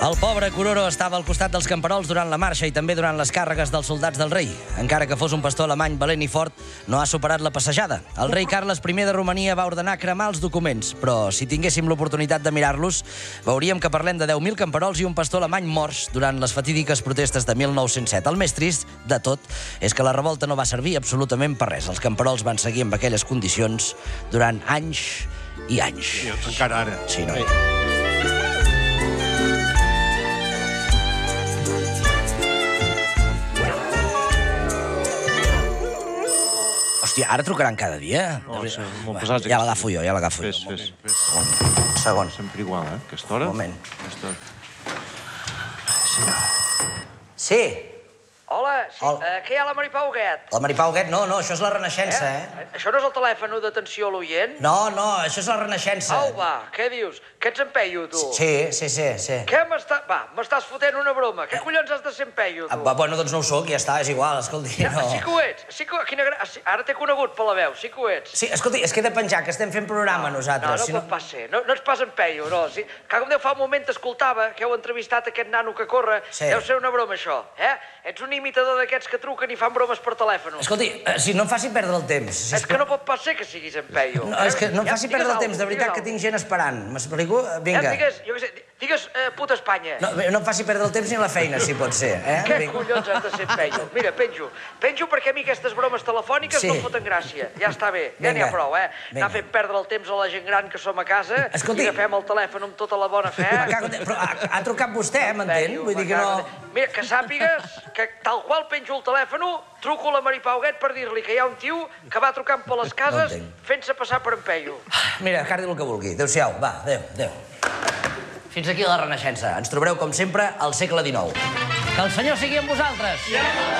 El pobre Cororo estava al costat dels camperols durant la marxa i també durant les càrregues dels soldats del rei. Encara que fos un pastor alemany valent i fort, no ha superat la passejada. El rei Carles I de Romania va ordenar cremar els documents, però si tinguéssim l'oportunitat de mirar-los, veuríem que parlem de 10.000 camperols i un pastor alemany morts durant les fatídiques protestes de 1907. El més trist de tot és que la revolta no va servir absolutament per res. Els camperols van seguir amb aquelles condicions durant anys i anys. Encara ara. Sí, no? Hòstia, ara trucaran cada dia? No, són molt pesats. Ja l'agafo jo, ja l'agafo jo. Fes. Un segon. Sempre igual, eh? Aquesta hora. Un moment. Sí. Hola, sí, Hola. que hi ha la Maripau Huguet? La Maripau Huguet, no, això és la Renaixença, Això no és el telèfon d'atenció a l'oient? No, això és la Renaixença. Au, va, què dius? Que ets en peio, tu? Sí. Què m'estàs... Va, m'estàs fotent una broma. Què collons has de ser en peio, tu? Bueno, doncs no ho soc, ja està, és igual, escolti, no. Sí que ho ets. Ara t'he conegut per la veu, sí que ho ets. Sí, escolti, és que he de penjar, que estem fent programa nosaltres. No pot pas ser. No ets pas en peio, no. Que com Déu fa un moment t'escoltava, que heu entrevistat aquest nano que corre. Sí. Deu ser una broma, això, eh? Ets un imitador d'aquests que truquen i fan bromes per telèfon. Escolti, si no em faci perdre el temps. És que no pot pas ser que siguis en peio. No, és que no em faci perdre el temps, de veritat que tinc gent esperant. M'explico? Vinga. Digues, puta Espanya. No em faci perdre el temps ni la feina, si pot ser, eh? Què collons has de ser en peio? Mira, penjo. Penjo perquè a mi aquestes bromes telefòniques no em foten gràcia. Ja està bé, ja n'hi ha prou, eh? Anar fent perdre el temps a la gent gran que som a casa i agafem el telèfon amb tota la bona fe. Però ha trucat vostè, m'entén? Vull dir que no... Mira, que sàpigues que tal qual penjo el telèfon, truco a la Maripau Huguet per dir-li que hi ha un tio que va trucant per les cases fent-se passar per en peio. Mira, cardi el que vulgui. Adéu-siau, va, adéu. Fins aquí la Renaixença. Ens trobareu, com sempre, al segle XIX. Que el senyor sigui amb vosaltres.